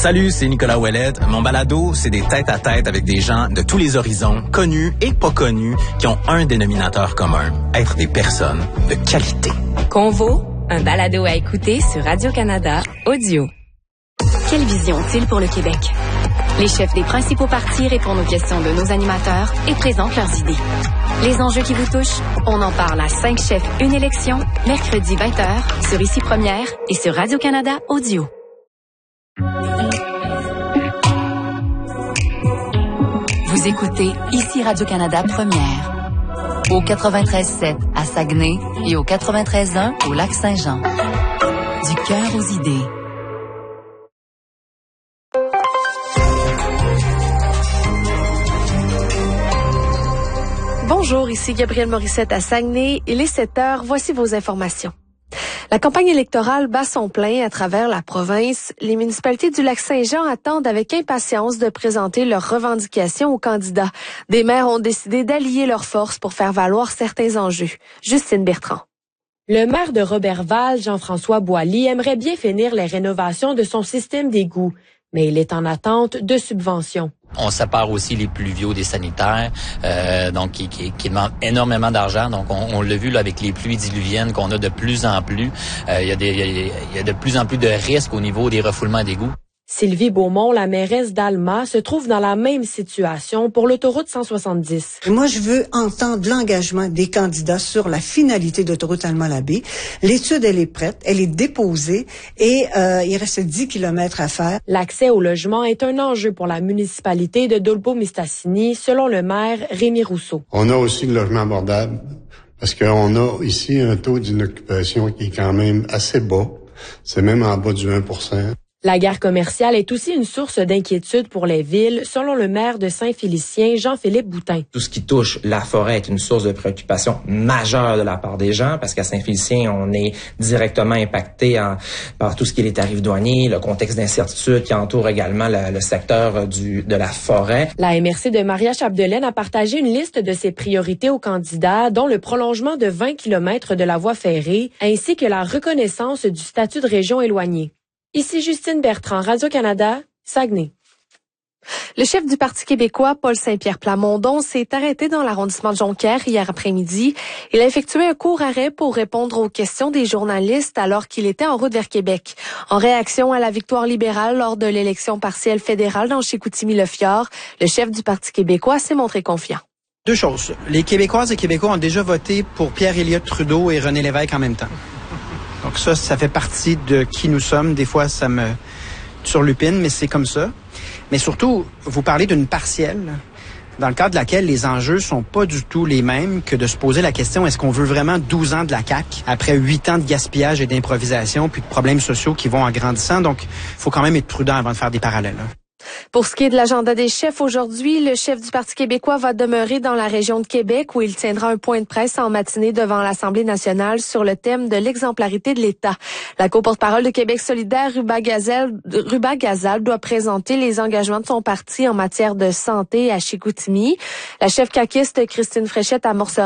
Salut, c'est Nicolas Ouellette. Mon balado, c'est des tête-à-tête avec des gens de tous les horizons, connus et pas connus, qui ont un dénominateur commun, être des personnes de qualité. Convo, un balado à écouter sur Radio-Canada Audio. Quelle vision ont-ils pour le Québec? Les chefs des principaux partis répondent aux questions de nos animateurs et présentent leurs idées. Les enjeux qui vous touchent, on en parle à 5 chefs, une élection, mercredi 20h, sur Ici Première et sur Radio-Canada Audio. Vous écoutez Ici Radio-Canada Première, au 93.7 à Saguenay et au 93.1 au Lac-Saint-Jean. Du cœur aux idées. Bonjour, ici Gabrielle Morissette à Saguenay. Il est 7h, voici vos informations. La campagne électorale bat son plein à travers la province. Les municipalités du Lac-Saint-Jean attendent avec impatience de présenter leurs revendications aux candidats. Des maires ont décidé d'allier leurs forces pour faire valoir certains enjeux. Justine Bertrand. Le maire de Roberval, Jean-François Boilly, aimerait bien finir les rénovations de son système d'égouts, mais il est en attente de subventions. On sépare aussi les pluviaux des sanitaires, donc qui demandent énormément d'argent. Donc on l'a vu là avec les pluies diluviennes qu'on a de plus en plus. Il y a de plus en plus de risques au niveau des refoulements d'égouts. Sylvie Beaumont, la mairesse d'Alma, se trouve dans la même situation pour l'autoroute 170. Moi, je veux entendre l'engagement des candidats sur la finalité d'autoroute Alma-Labé. L'étude, elle est prête, elle est déposée et il reste 10 kilomètres à faire. L'accès au logement est un enjeu pour la municipalité de Dolbeau-Mistassini, selon le maire Rémi Rousseau. On a aussi le logement abordable parce qu'on a ici un taux d'inoccupation qui est quand même assez bas. C'est même en bas du 1%. La guerre commerciale est aussi une source d'inquiétude pour les villes, selon le maire de Saint-Félicien, Jean-Philippe Boutin. Tout ce qui touche la forêt est une source de préoccupation majeure de la part des gens, parce qu'à Saint-Félicien, on est directement impacté par tout ce qui est les tarifs douaniers, le contexte d'incertitude qui entoure également le secteur de la forêt. La MRC de Maria-Chapdelaine a partagé une liste de ses priorités aux candidats, dont le prolongement de 20 km de la voie ferrée, ainsi que la reconnaissance du statut de région éloignée. Ici Justine Bertrand, Radio-Canada, Saguenay. Le chef du Parti québécois, Paul Saint-Pierre Plamondon, s'est arrêté dans l'arrondissement de Jonquière hier après-midi. Il a effectué un court arrêt pour répondre aux questions des journalistes alors qu'il était en route vers Québec. En réaction à la victoire libérale lors de l'élection partielle fédérale dans Chicoutimi-Le-Fjord, le chef du Parti québécois s'est montré confiant. Deux choses. Les Québécoises et Québécois ont déjà voté pour Pierre-Éliott Trudeau et René Lévesque en même temps. Donc ça fait partie de qui nous sommes. Des fois, ça me turlupine, mais c'est comme ça. Mais surtout, vous parlez d'une partielle dans le cadre de laquelle les enjeux sont pas du tout les mêmes que de se poser la question, est-ce qu'on veut vraiment 12 ans de la CAQ après 8 ans de gaspillage et d'improvisation puis de problèmes sociaux qui vont en grandissant? Donc, il faut quand même être prudent avant de faire des parallèles. Pour ce qui est de l'agenda des chefs, aujourd'hui, le chef du Parti québécois va demeurer dans la région de Québec où il tiendra un point de presse en matinée devant l'Assemblée nationale sur le thème de l'exemplarité de l'État. La co-porte-parole de Québec solidaire, Ruba Gazal, doit présenter les engagements de son parti en matière de santé à Chicoutimi. La chef caquiste Christine Fréchette amorcera